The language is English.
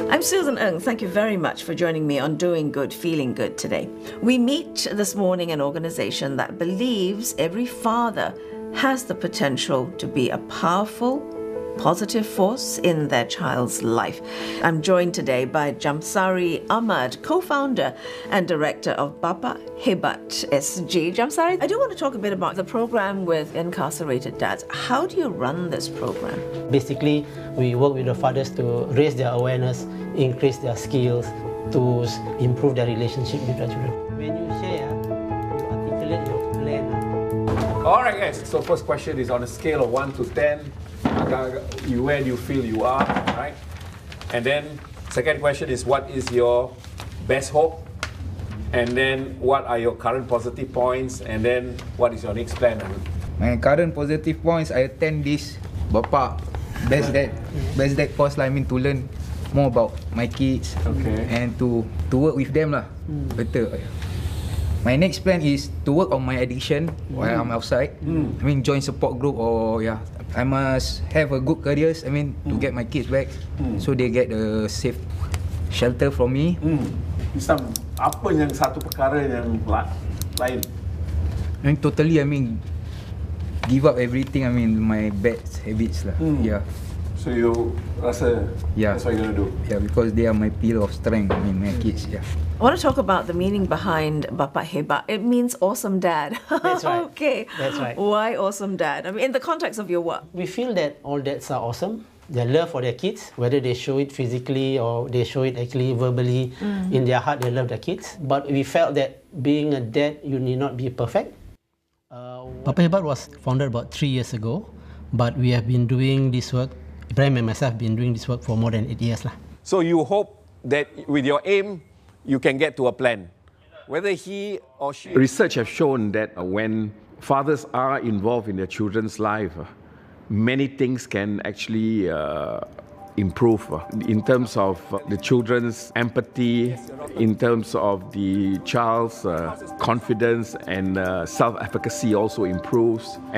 I'm Susan Ng. Thank you very much for joining me on Doing Good, Feeling Good today. We meet this morning an organization that believes every father has the potential to be a powerful, positive force in their child's life. I'm joined today by Jamsari Ahmad, co-founder and director of Bapa Hebat SG. Jamsari, I do want to talk a bit about the program with incarcerated dads. How do you run this program? Basically, we work with the fathers to raise their awareness, increase their skills, to improve their relationship with their children. When you share, you articulate your plan. All right, guys. So first question is on a scale of 1 to 10. Where do you feel you are, right? And then second question is, what is your best hope? And then what are your current positive points? And then what is your next plan? My current positive points, I attend this Bapa Best Dad course lah. I mean, to learn more about my kids, and to work with them lah, better. My next plan is to work on my addiction while I'm outside. I mean, join support group or I must have a good career. I mean, to get my kids back, so they get a safe shelter from me. Apa yang satu perkara yang lain? I mean, totally. I mean, give up everything. I mean, my bad habits lah. Yeah. So you rasa that's what you're gonna do? Yeah, because they are my pillar of strength. I mean, my kids. Yeah. I want to talk about the meaning behind Bapa Hebat. It means awesome dad. That's right. Okay. That's right. Why awesome dad? I mean, in the context of your work. We feel that all dads are awesome. Their love for their kids, whether they show it physically or they show it actually verbally, in their heart they love their kids. But we felt that being a dad, you need not be perfect. Bapa Hebat was founded about 3 years ago, but we have been doing this work, Ibrahim and myself have been doing this work for more than 8 years. So you hope that with your aim, you can get to a plan. Whether he or she... Research has shown that when fathers are involved in their children's life, many things can actually improve in terms of the children's empathy, in terms of the child's confidence, and self-efficacy also improves.